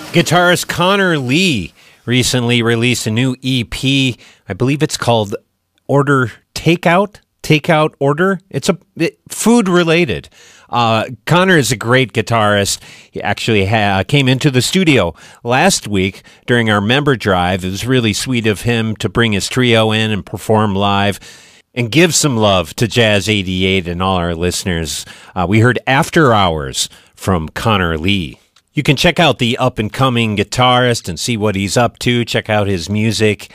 Guitarist Connor Lee recently released a new EP. I believe it's called Order Takeout Order. It's food related. Connor is a great guitarist. He actually came into the studio last week during our member drive. It was really sweet of him to bring his trio in and perform live and give some love to Jazz 88 and all our listeners. We heard After Hours from Connor Lee. You can check out the up-and-coming guitarist and see what he's up to. Check out his music.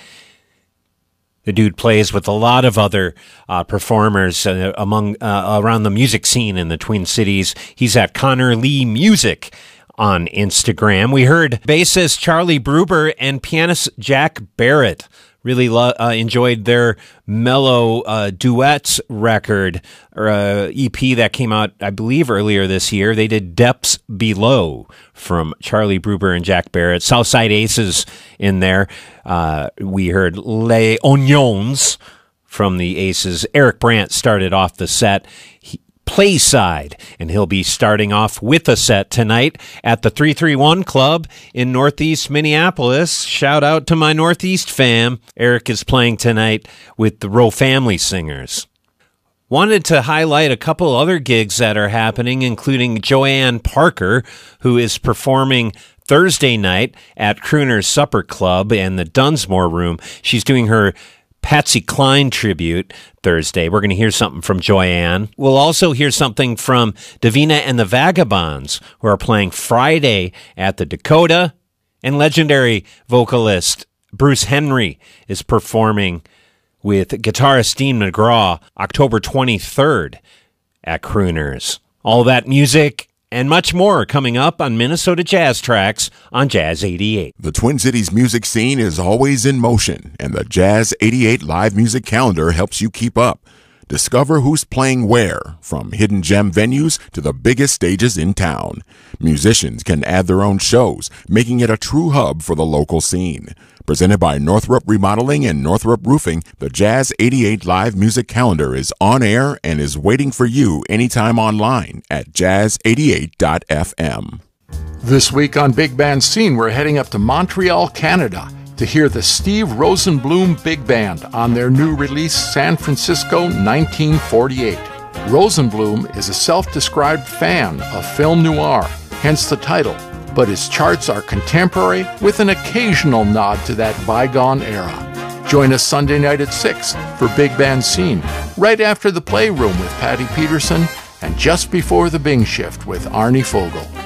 The dude plays with a lot of other performers around the music scene in the Twin Cities. He's at Connor Lee Music on Instagram. We heard bassist Charlie Bruber and pianist Jack Barrett. Really enjoyed their mellow duets record or EP that came out, I believe, earlier this year. They did Depths Below from Charlie Bruber and Jack Barrett. Southside Aces in there. We heard Les Oignons from the Aces. Eric Brandt started off the set. Playside, and he'll be starting off with a set tonight at the 331 Club in Northeast Minneapolis. Shout out to my Northeast fam. Eric is playing tonight with the Rowe Family Singers. Wanted to highlight a couple other gigs that are happening, including Joanne Parker, who is performing Thursday night at Crooner's Supper Club and the Dunsmore Room. She's doing her Patsy Cline tribute Thursday. We're going to hear something from Joanne. We'll also hear something from Davina and the Vagabonds, who are playing Friday at the Dakota. And legendary vocalist Bruce Henry is performing with guitarist Dean McGraw October 23rd at Crooners. All that music and much more coming up on Minnesota Jazz Tracks on Jazz 88. The Twin Cities music scene is always in motion, and the Jazz 88 live music calendar helps you keep up. Discover who's playing where, from hidden gem venues to the biggest stages in town. Musicians can add their own shows, making it a true hub for the local scene. Presented by Northrop Remodeling and Northrop Roofing, the Jazz 88 live music calendar is on air and is waiting for you anytime online at jazz88.fm. This week on Big Band Scene, we're heading up to Montreal, Canada, to hear the Steve Rosenblum Big Band on their new release, San Francisco 1948. Rosenblum is a self-described fan of film noir, hence the title, but his charts are contemporary with an occasional nod to that bygone era. Join us Sunday night at 6 for Big Band Scene, right after the Playroom with Patty Peterson and just before the Bing Shift with Arnie Fogel.